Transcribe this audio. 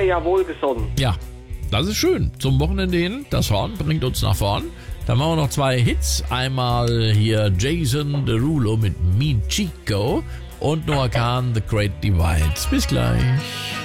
mir ja wohlgesonnen. Ja, das ist schön. Zum Wochenende hin, das Horn bringt uns nach vorn. Dann machen wir noch 2 Hits. Einmal hier Jason Derulo mit Mean Chico und Noah Kahn, The Great Divide. Bis gleich.